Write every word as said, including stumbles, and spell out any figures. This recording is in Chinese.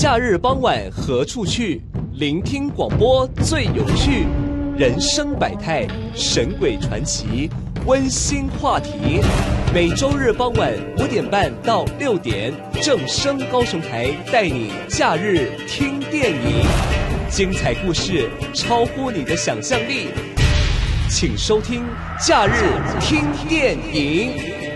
假日傍晚何处去？聆听广播最有趣，人生百态，神鬼传奇，温馨话题。每周日傍晚五点半到六点，正声高雄台带你假日听电影，精彩故事超乎你的想象力，请收听假日听电影。